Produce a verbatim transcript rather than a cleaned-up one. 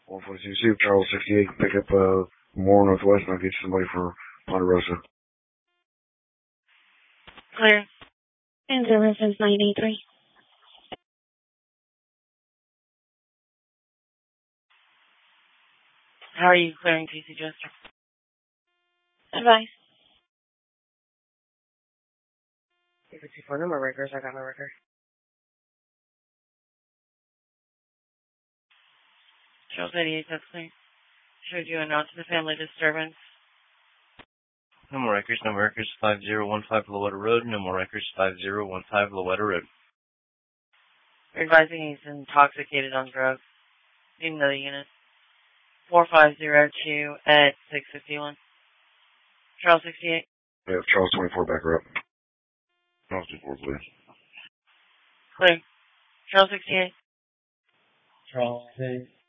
one forty-two, see if Charles sixty-eight can pick up, uh, more northwest and I'll get you somebody for Ponderosa. Clear. And the reference nine eight three. How are you clearing T C Jester? Advice. If it's for number records, I got my record. Charles eighty-eight, that's clear. Should you announce the family disturbance? No more records, no more records, five zero one five Lowetta Road. No more records, five zero one five Lowetta Road. You're advising he's intoxicated on drugs. Need another unit. four five zero two at six fifty-one. Charles sixty-eight. Yeah, Charles twenty-four, back her up. Charles twenty-four, please. Clear. Charles sixty-eight. Charles six.